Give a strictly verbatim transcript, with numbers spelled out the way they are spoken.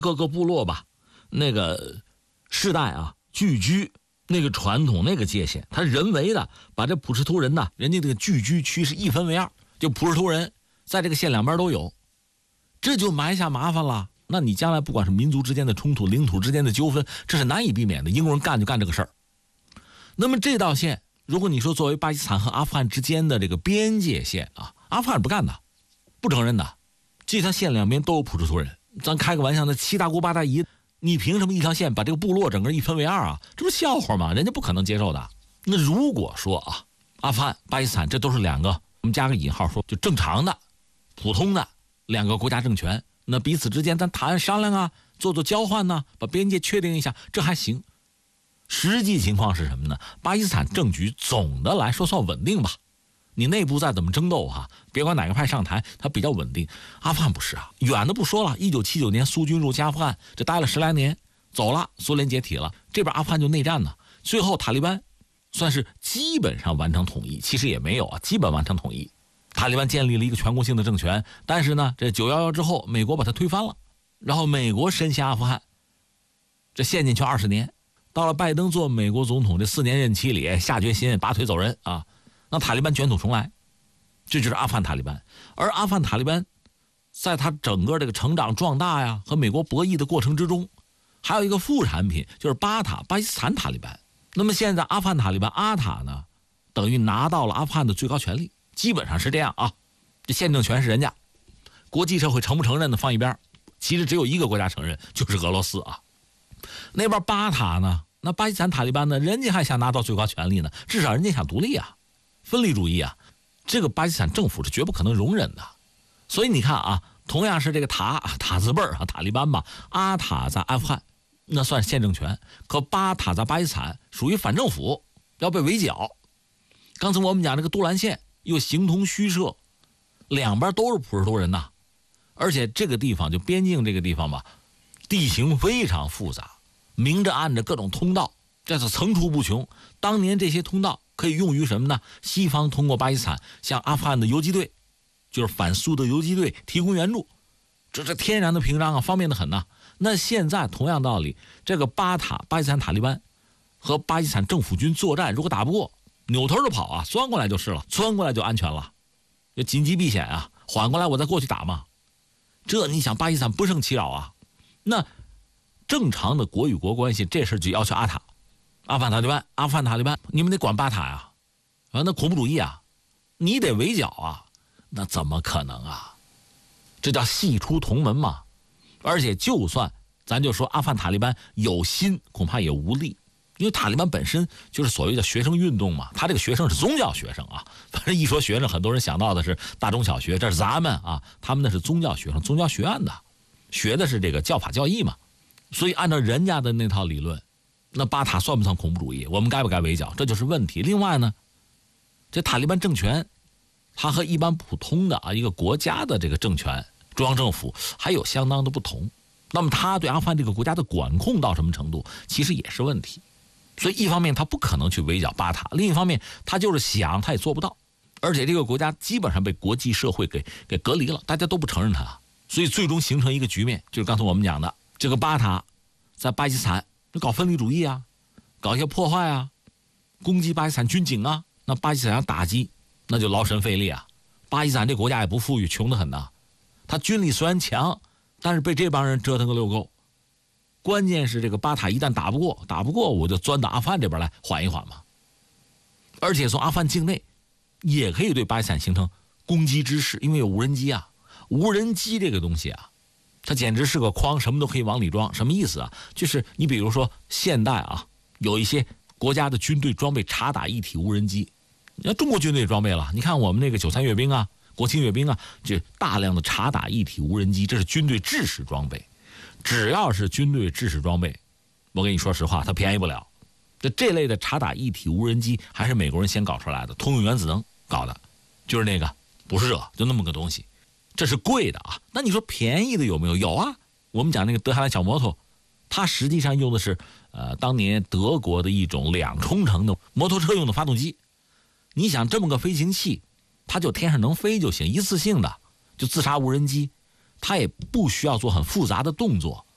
各个部落吧，那个世代啊聚居那个传统那个界限，他人为的把这普什图人呢，人家这个聚居区是一分为二，就普什图人在这个县两边都有，这就埋下麻烦了。那你将来不管是民族之间的冲突、领土之间的纠纷，这是难以避免的。英国人干就干这个事儿。那么这道线，如果你说作为巴基斯坦和阿富汗之间的这个边界线啊，阿富汗不干的，不承认的。这条线两边都有普什图人，咱开个玩笑，那七大姑八大姨，你凭什么一条线把这个部落整个一分为二啊？这不是笑话吗？人家不可能接受的。那如果说啊，阿富汗、巴基斯坦这都是两个，我们加个引号说，就正常的、普通的两个国家政权，那彼此之间咱谈商量啊，做做交换呢，把边界确定一下，这还行。实际情况是什么呢？巴基斯坦政局总的来说算稳定吧，你内部再怎么争斗哈、啊，别管哪个派上台，它比较稳定。阿富汗不是啊，远的不说了，一九七九年苏军入侵阿富汗，这待了十来年，走了，苏联解体了，这边阿富汗就内战呢，最后塔利班算是基本上完成统一，其实也没有啊，基本完成统一。塔利班建立了一个全国性的政权，但是呢，这九一一之后，美国把它推翻了，然后美国深陷阿富汗，这陷进去二十年，到了拜登做美国总统这四年任期里，下决心拔腿走人啊，那塔利班卷土重来，这就是阿富汗塔利班。而阿富汗塔利班在他整个这个成长壮大呀，和美国博弈的过程之中，还有一个副产品，就是巴塔巴基斯坦塔利班。那么现在阿富汗塔利班阿塔呢，等于拿到了阿富汗的最高权力，基本上是这样啊，这宪政权是人家，国际社会承不承认的放一边，其实只有一个国家承认，就是俄罗斯啊。那边巴塔呢，那巴基斯坦塔利班呢，人家还想拿到最高权力呢，至少人家想独立啊，分离主义啊，这个巴基斯坦政府是绝不可能容忍的。所以你看啊，同样是这个塔塔字辈儿啊，塔利班吧，阿塔在阿富汗那算宪政权，可巴塔在巴基斯坦属于反政府，要被围剿。刚才我们讲这个杜兰县又形同虚设，两边都是普什图人呐，而且这个地方就边境这个地方吧，地形非常复杂，明着暗着各种通道，这是层出不穷。当年这些通道可以用于什么呢？西方通过巴基斯坦向阿富汗的游击队，就是反苏的游击队提供援助，这是天然的屏障啊，方便的很呐。那现在同样道理，这个巴塔巴基斯坦塔利班和巴基斯坦政府军作战，如果打不过，扭头就跑啊，钻过来就是了，钻过来就安全了，就紧急避险啊，缓过来我再过去打嘛。这你想巴基斯坦不胜其扰啊。那正常的国与国关系，这事就要求阿塔阿富汗塔利班阿富汗塔利班你们得管巴塔呀，啊，那恐怖主义啊，你得围剿啊，那怎么可能啊？这叫系出同门嘛。而且就算咱就说阿富汗塔利班有心，恐怕也无力，因为塔利班本身就是所谓的学生运动嘛，他这个学生是宗教学生啊。反正一说学生，很多人想到的是大中小学，这是咱们啊，他们那是宗教学生，宗教学院的，学的是这个教法教义嘛。所以按照人家的那套理论，那巴塔算不算恐怖主义？我们该不该围剿？这就是问题。另外呢，这塔利班政权，它和一般普通的啊一个国家的这个政权中央政府还有相当的不同。那么他对阿富汗这个国家的管控到什么程度，其实也是问题。所以一方面他不可能去围剿巴塔，另一方面他就是想他也做不到。而且这个国家基本上被国际社会给给隔离了，大家都不承认他，所以最终形成一个局面，就是刚才我们讲的这个巴塔在巴基斯坦搞分离主义啊，搞一些破坏啊，攻击巴基斯坦军警啊，那巴基斯坦打击那就劳神费力啊。巴基斯坦这国家也不富裕，穷得很呐，他军力虽然强，但是被这帮人折腾个溜够。关键是这个巴塔一旦打不过，打不过我就钻到阿富汗这边来缓一缓嘛。而且从阿富汗境内也可以对巴基斯坦形成攻击之势，因为有无人机啊。无人机这个东西啊，它简直是个筐，什么都可以往里装。什么意思啊？就是你比如说现代啊，有一些国家的军队装备察打一体无人机，你看中国军队装备了，你看我们那个九三阅兵啊，国庆阅兵啊，就大量的察打一体无人机，这是军队制式装备。只要是军队制式装备，我跟你说实话，它便宜不了。这这类的察打一体无人机还是美国人先搞出来的，通用原子能搞的，就是那个不是热，就那么个东西。这是贵的啊，那你说便宜的有没有？有啊，我们讲那个德海兰小摩托，它实际上用的是呃当年德国的一种两冲程的摩托车用的发动机。你想这么个飞行器，它就天上能飞就行，一次性的就自杀无人机，它也不需要做很复杂的动作，